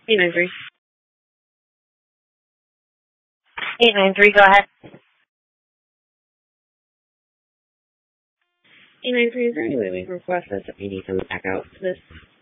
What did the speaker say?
893. 893, go ahead. 893, is there any way we can request this if you need to back out to this?